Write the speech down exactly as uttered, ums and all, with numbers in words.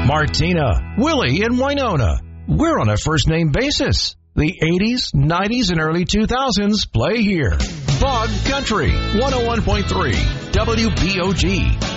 Martina, Willie, and Winona. We're on a first-name basis. The eighties, nineties, and early two thousands play here. Fog Country, one oh one point three, W B O G.